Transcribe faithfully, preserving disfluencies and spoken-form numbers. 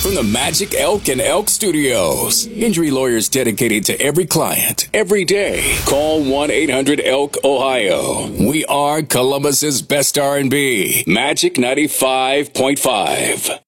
from the Magic Elk and Elk Studios. Injury lawyers dedicated to every client, every day. Call one eight hundred elk ohio. We are Columbus's best R and B. Magic ninety-five point five.